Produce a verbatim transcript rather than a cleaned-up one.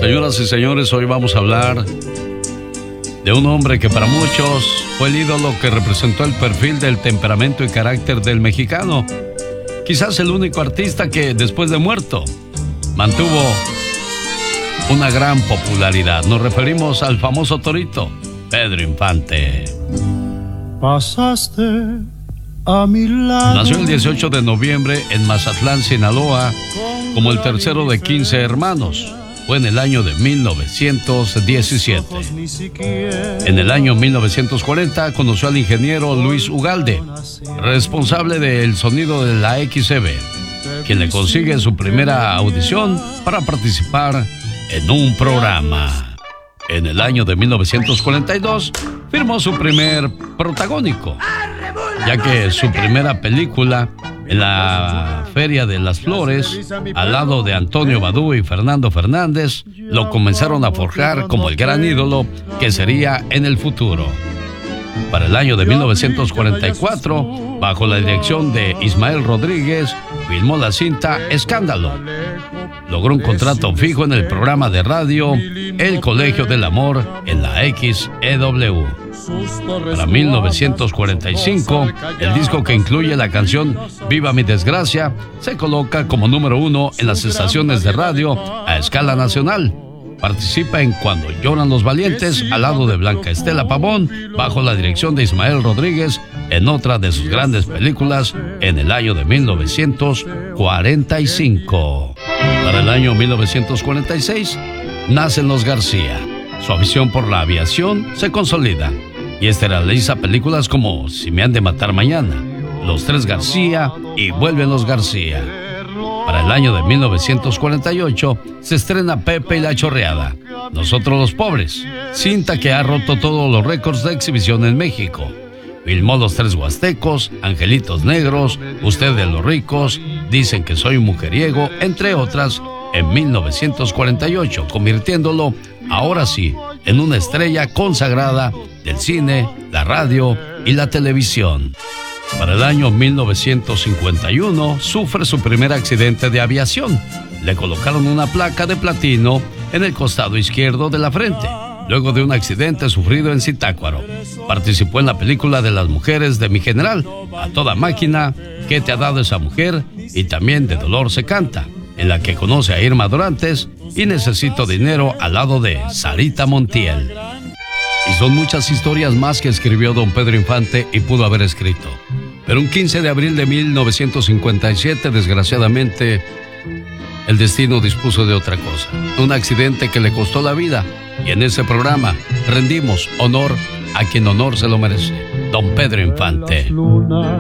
Señoras y señores, hoy vamos a hablar de un hombre que para muchos fue el ídolo que representó el perfil del temperamento y carácter del mexicano. Quizás el único artista que, después de muerto, mantuvo una gran popularidad. Nos referimos al famoso Torito, Pedro Infante. Pasaste a mi lado. Nació el dieciocho de noviembre en Mazatlán, Sinaloa, como el tercero de quince hermanos. Fue en el año de mil novecientos diecisiete. En el año mil novecientos cuarenta conoció al ingeniero Luis Ugalde, responsable del sonido de la X C B, quien le consigue su primera audición para participar en un programa. En el año de mil novecientos cuarenta y dos firmó su primer protagónico, ya que su primera película, en la Feria de las Flores, al lado de Antonio Badú y Fernando Fernández, lo comenzaron a forjar como el gran ídolo que sería en el futuro. Para el año de mil novecientos cuarenta y cuatro, bajo la dirección de Ismael Rodríguez, filmó la cinta Escándalo. Logró un contrato fijo en el programa de radio El Colegio del Amor en la X E W. Para mil novecientos cuarenta y cinco, el disco que incluye la canción Viva mi desgracia se coloca como número uno en las estaciones de radio a escala nacional. Participa en Cuando lloran los valientes al lado de Blanca Estela Pavón, bajo la dirección de Ismael Rodríguez, en otra de sus grandes películas en el año de mil novecientos cuarenta y cinco. Para el año mil novecientos cuarenta y seis, nacen los García. Su afición por la aviación se consolida y este realiza películas como Si me han de matar mañana, Los Tres García y Vuelven los García. Para el año de mil novecientos cuarenta y ocho se estrena Pepe y la Chorreada, Nosotros los Pobres, cinta que ha roto todos los récords de exhibición en México. Filmó Los Tres Huastecos, Angelitos Negros, Usted de los Ricos, Dicen que soy mujeriego, entre otras, en mil novecientos cuarenta y ocho, convirtiéndolo, ahora sí, en una estrella consagrada del cine, la radio y la televisión. Para el año mil novecientos cincuenta y uno, sufre su primer accidente de aviación. Le colocaron una placa de platino en el costado izquierdo de la frente, luego de un accidente sufrido en Zitácuaro. Participó en la película de las mujeres de Mi General, A Toda Máquina, ¿Qué te ha dado esa mujer? Y también de Dolor se canta, en la que conoce a Irma Dorantes y Necesito dinero al lado de Sarita Montiel. Y son muchas historias más que escribió don Pedro Infante y pudo haber escrito. Pero un quince de abril de mil novecientos cincuenta y siete, desgraciadamente, el destino dispuso de otra cosa. Un accidente que le costó la vida. Y en ese programa rendimos honor a quien honor se lo merece, don Pedro Infante.